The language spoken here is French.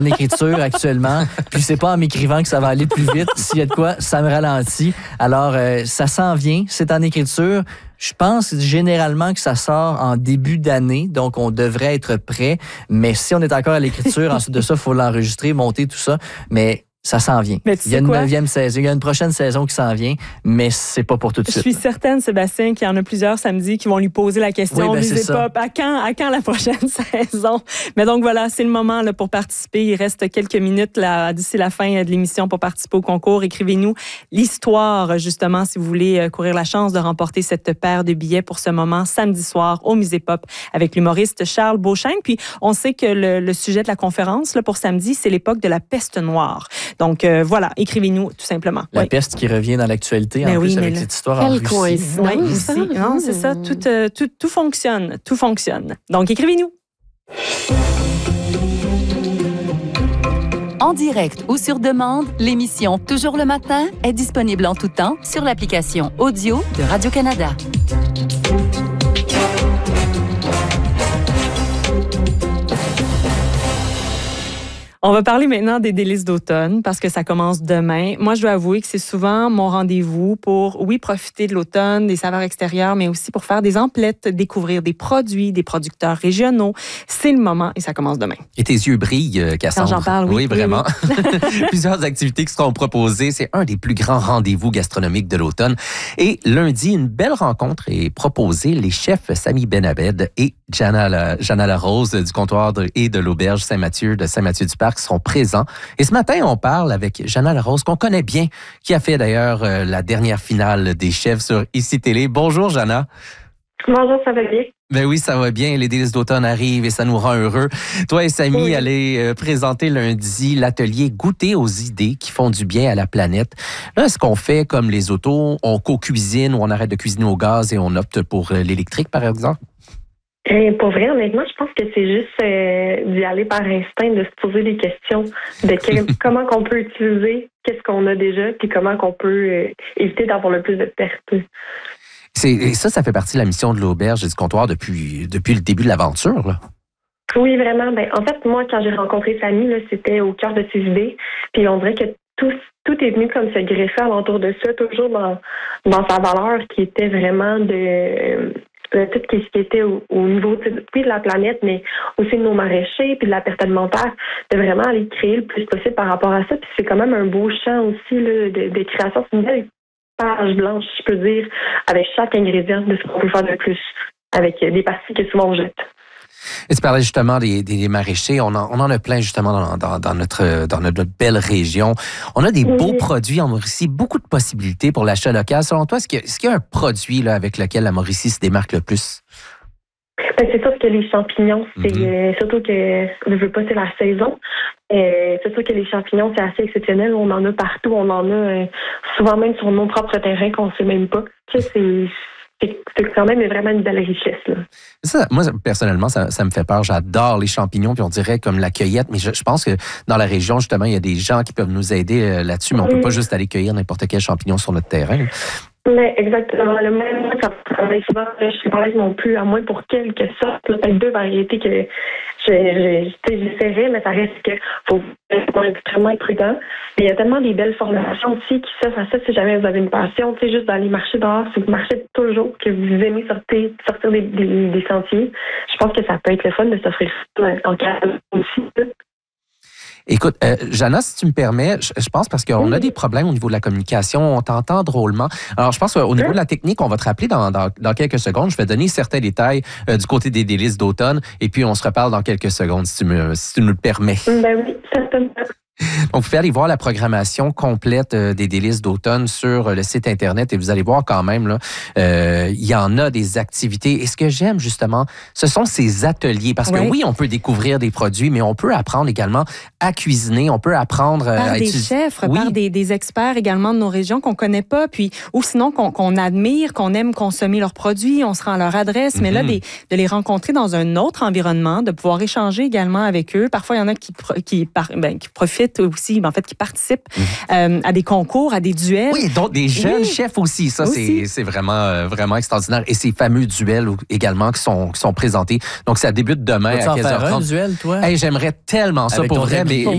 en écriture actuellement, puis c'est pas en m'écrivant que ça va aller plus vite. S'il y a de quoi, ça me ralentit. Alors, ça s'en vient, c'est en écriture. Je pense généralement que ça sort en début d'année, donc on devrait être prêt. Mais si on est encore à l'écriture, ensuite de ça, il faut l'enregistrer, monter, tout ça. Mais ça s'en vient. Il y a une 9e saison, il y a une prochaine saison qui s'en vient, mais c'est pas pour tout de suite. Je suis certaine, Sébastien, qu'il y en a plusieurs samedi qui vont lui poser la question. Oui, c'est pas à quand la prochaine saison? Mais donc voilà, c'est le moment là, pour participer. Il reste quelques minutes là, d'ici la fin de l'émission pour participer au concours. Écrivez-nous l'histoire, justement, si vous voulez courir la chance de remporter cette paire de billets pour ce moment samedi soir au Musée Pop avec l'humoriste Charles Beauchesne. Puis on sait que le sujet de la conférence là, pour samedi, c'est l'époque de la peste noire. Donc voilà, écrivez-nous tout simplement. La peste qui revient dans l'actualité, en plus, avec cette histoire en Russie. Oui, aussi. Non, c'est ça, tout fonctionne. Tout fonctionne. Donc écrivez-nous. En direct ou sur demande, l'émission Toujours le matin est disponible en tout temps sur l'application audio de Radio-Canada. On va parler maintenant des délices d'automne parce que ça commence demain. Moi, je dois avouer que c'est souvent mon rendez-vous pour, oui, profiter de l'automne, des saveurs extérieures, mais aussi pour faire des emplettes, découvrir des produits, des producteurs régionaux. C'est le moment et ça commence demain. Et tes yeux brillent, Cassandre. Quand j'en parle, oui. Oui, vraiment. Oui. Plusieurs activités qui seront proposées. C'est un des plus grands rendez-vous gastronomiques de l'automne. Et lundi, une belle rencontre est proposée. Les chefs Samy Benabed et Jana Larose du comptoir et de l'auberge Saint-Mathieu de Saint-Mathieu-du-Parc seront présents. Et ce matin, on parle avec Jana Larose, qu'on connaît bien, qui a fait d'ailleurs la dernière finale des chefs sur ICI Télé. Bonjour, Jana. Bonjour, ça va bien? Ben oui, ça va bien. Les délices d'automne arrivent et ça nous rend heureux. Toi et Samy allez présenter lundi l'atelier Goûter aux idées qui font du bien à la planète. Là, est-ce qu'on fait comme les autos, on co-cuisine ou on arrête de cuisiner au gaz et on opte pour l'électrique, par exemple? Pour vrai, honnêtement, je pense que c'est juste d'y aller par instinct, de se poser des questions de comment qu'on peut utiliser, qu'est-ce qu'on a déjà, puis comment qu'on peut éviter d'avoir le plus de pertes. Et ça fait partie de la mission de l'auberge et du comptoir depuis le début de l'aventure, là. Oui, vraiment. Ben, en fait, moi, quand j'ai rencontré Samy, là, c'était au cœur de ses idées. Puis on dirait que tout est venu comme se greffer alentour de ça, toujours dans sa valeur qui était vraiment de tout ce qui était au niveau de la planète, mais aussi de nos maraîchers, puis de la perte alimentaire, de vraiment aller créer le plus possible par rapport à ça. Puis c'est quand même un beau champ aussi là, de création. C'est une belle page blanche, je peux dire, avec chaque ingrédient de ce qu'on peut faire de plus, avec des parties que souvent on jette. Et tu parlais justement des maraîchers. On en a plein justement dans notre belle région. On a des beaux produits en Mauricie, beaucoup de possibilités pour l'achat local. Selon toi, est-ce qu'il y a un produit là, avec lequel la Mauricie se démarque le plus? Ben, c'est sûr que les champignons, c'est surtout que je veux pas, c'est la saison. C'est sûr que les champignons, c'est assez exceptionnel. On en a partout. On en a souvent même sur nos propres terrains qu'on sait même pas. C'est quand même vraiment une belle richesse, là. Ça, moi, personnellement, ça me fait peur. J'adore les champignons, puis on dirait comme la cueillette. Mais je pense que dans la région, justement, il y a des gens qui peuvent nous aider là-dessus, mais on peut pas juste aller cueillir n'importe quel champignon sur notre terrain. Mais exactement. Le même, moi, quand je travaille souvent, je suis pas l'aise non plus, à moins pour quelque sorte. Peut-être 2 variétés que j'essaierais, mais ça reste que faut être extrêmement prudent. Mais il y a tellement des belles formations aussi qui s'offrent à ça si jamais vous avez une passion. Tu sais, juste d'aller marcher dehors, si vous marchez toujours, que vous aimez sortir des sentiers, je pense que ça peut être le fun de s'offrir ça en cas aussi. Écoute, Jana, si tu me permets, je pense parce qu'on a des problèmes au niveau de la communication, on t'entend drôlement. Alors, je pense qu'au niveau de la technique, on va te rappeler dans quelques secondes. Je vais donner certains détails du côté des délices d'automne et puis on se reparle dans quelques secondes si tu nous le permets. Ben oui, certainement. Donc, vous pouvez aller voir la programmation complète des délices d'automne sur le site Internet et vous allez voir quand même, là, il y en a des activités. Et ce que j'aime, justement, ce sont ces ateliers. Parce que oui, on peut découvrir des produits, mais on peut apprendre également à cuisiner. On peut apprendre par des chefs, par des experts également de nos régions qu'on connaît pas, puis ou sinon qu'on admire, qu'on aime consommer leurs produits. On se rend à leur adresse, mais là, de les rencontrer dans un autre environnement, de pouvoir échanger également avec eux. Parfois, il y en a qui profitent aussi, en fait, qui participent à des concours, à des duels. Oui, donc des jeunes chefs aussi. Ça, c'est vraiment, vraiment extraordinaire. Et ces fameux duels également qui sont présentés. Donc, ça débute demain à 15h30. Un duel, toi? Hey, j'aimerais tellement ça, avec pour vrai, mais